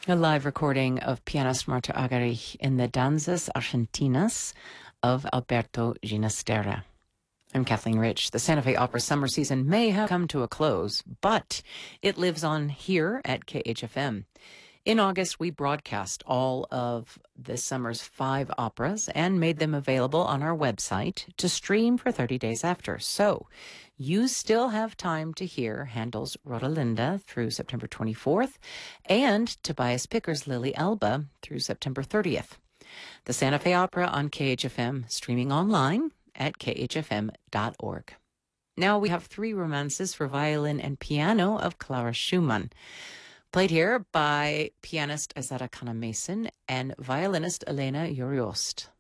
A live recording of pianist Marta Agarich in the Danzas Argentinas of Alberto Ginastera. I'm Kathleen Rich. The Santa Fe Opera summer season may have come to a close, but it lives on here at KHFM. In August, we broadcast all of this summer's 5 operas and made them available on our website to stream for 30 days after. So you still have time to hear Handel's Rosalinda through September 24th and Tobias Picker's Lily Alba through September 30th. The Santa Fe Opera on KHFM, streaming online at khfm.org. Now we have 3 romances for violin and piano of Clara Schumann, played here by pianist Azara Kana Mason and violinist Elena Uriost.